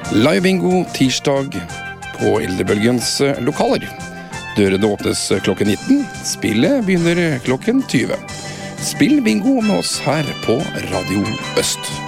Live bingo tirsdag på Eldrebølgens lokaler. Dørene åpnes klokken 19, spillet begynner klokken 20. Spill bingo med oss her på Radio Øst.